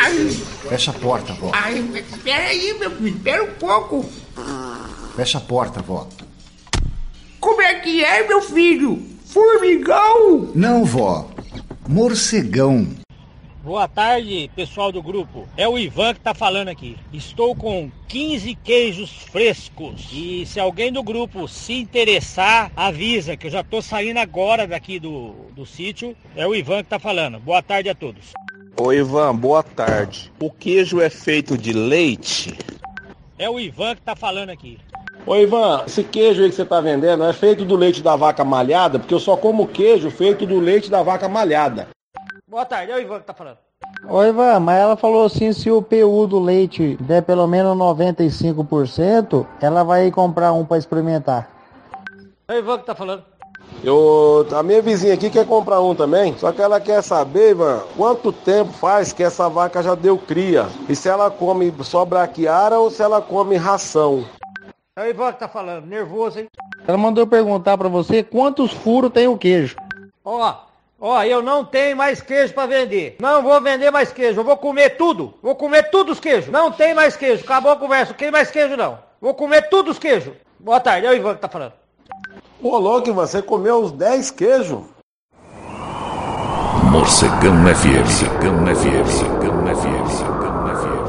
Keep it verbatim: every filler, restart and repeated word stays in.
Ai, Fecha a porta, vó. ai, espera aí, meu filho, espera um pouco. Fecha a porta, vó. Como é que é, meu filho? Formigão? Não, vó. Morcegão. Boa tarde, pessoal do grupo. É o Ivan que tá falando aqui. Estou com quinze queijos frescos. E se alguém do grupo se interessar, avisa que eu já tô saindo agora daqui do, do sítio. É o Ivan que tá falando. Boa tarde a todos. Ô Ivan, boa tarde. O queijo é feito de leite? É o Ivan que tá falando aqui. Ô Ivan, esse queijo aí que você tá vendendo é feito do leite da vaca malhada? Porque eu só como queijo feito do leite da vaca malhada. Boa tarde, é o Ivan que tá falando. Oi, Ivan, mas ela falou assim, se o P U do leite der pelo menos noventa e cinco por cento, ela vai comprar um para experimentar. É o Ivan que tá falando. Eu, a minha vizinha aqui quer comprar um também, só que ela quer saber, Ivan, quanto tempo faz que essa vaca já deu cria? E se ela come só braquiara ou se ela come ração? É o Ivan que tá falando, nervoso, hein? Ela mandou perguntar para você quantos furos tem o queijo. Ó, ó, eu não tenho mais queijo pra vender. Não vou vender mais queijo, eu vou comer tudo. Vou comer tudo os queijos. Não tem mais queijo, acabou a conversa, não tem mais queijo não. Vou comer tudo os queijos. Boa tarde, é o Ivan que tá falando. Ô louco, Ivan, você comeu os dez queijos? Morcegão F M. Morcegão F M. Morcegão F M. Morcegão F M.